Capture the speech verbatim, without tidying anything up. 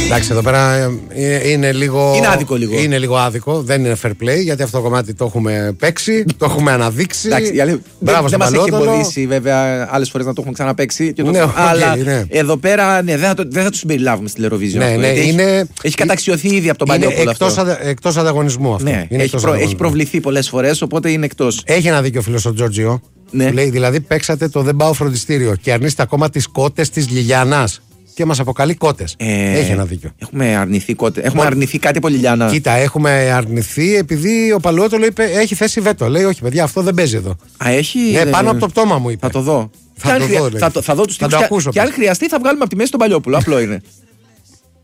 Εντάξει, εδώ πέρα είναι λίγο. Είναι άδικο λίγο. Είναι λίγο άδικο, δεν είναι fair play γιατί αυτό το κομμάτι το έχουμε παίξει, το έχουμε αναδείξει. Εντάξει, δεν δεν μας έχει εμποδίσει βέβαια άλλες φορές να το έχουμε ξαναπαίξει. Και το Ναι, ναι, αλλά okay, ναι. εδώ πέρα ναι, δεν θα το, δεν θα το συμπεριλάβουμε στην Eurovision. Ναι, αυτό, ναι, έχει, είναι, έχει καταξιωθεί ήδη από τον Παλαιόπουλο. Εκτός, αδε, εκτός ανταγωνισμού αυτό. Ναι, είναι έχει, προ, ανταγωνισμού. έχει προβληθεί πολλές φορές, οπότε είναι εκτός. Έχει ένα δίκιο φίλο ο Τζόρτζιο. Ναι. Λέει δηλαδή παίξατε το δεν πάω φροντιστήριο και αρνείστε ακόμα τις κότες της Λιλιανάς. Και μας αποκαλεί κότες. Ε, Έχει ένα δίκιο. Έχουμε αρνηθεί, κότε. έχουμε Μα... αρνηθεί κάτι από Λιλιανά. Κοίτα, έχουμε αρνηθεί επειδή ο Παλαιότολο είπε έχει θέσει βέτο. Λέει όχι, παιδιά, αυτό δεν παίζει εδώ. Α, έχει. Ναι, πάνω από το πτώμα μου είπε. Θα το δω. Θα, το, χρεια... δω, θα, το, θα δω τους θα τύπους το ακούσω. Και αν χρειαστεί θα βγάλουμε από τη μέση τον Παλαιόπουλο. Απλό είναι.